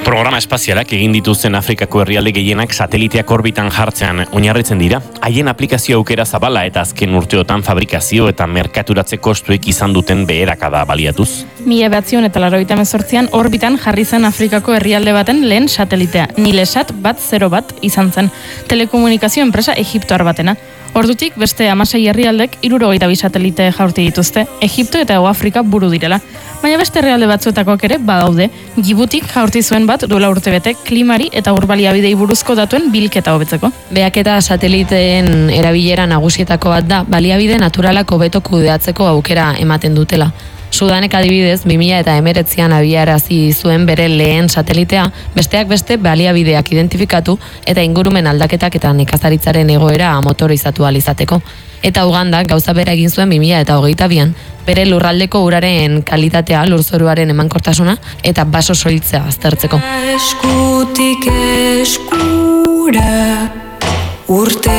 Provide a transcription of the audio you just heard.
Programa espazialak egin dituzten Afrikako herrialde gehienak sateliteak orbitan jartzean oinarritzen dira. Haien aplikazio aukera zabala eta azken urteotan fabrikazio eta merkaturatze kostuek izan duten beherakada baliatuz. 1988an orbitan jarri zen Afrikako herrialde baten lehen satelitea. Nilesat 101 izan zen. Telekomunikazio enpresa egiptoar batena. Ordutik beste 16 herrialdek 72 satelite jaurti dituzte, Egipto eta Hego Afrika buru direla. Baina beste herrialde batzuetakoak ere badaude. Djiboutik jaurti zuen bat duela urtebete klimari eta ur baliabidei buruzko datuen bilketa hobetzeko. Beaketa sateliteen erabilera nagusietako bat da, baliabide naturalak hobeto kudeatzeko aukera ematen dutela. Sudanek adibidez, 2019an abiarazi zuen bere lehen satelitea, besteak beste baliabideak identifikatu eta ingurumen aldaketak eta nekazaritzaren egoera motorizatu ahal izateko. Eta Ugandak gauza bera egin zuen 2022an, bere lurraldeko uraren kalitatea, lurzoruaren emankortasuna eta baso soiltzea aztertzeko. Eskutik eskura urte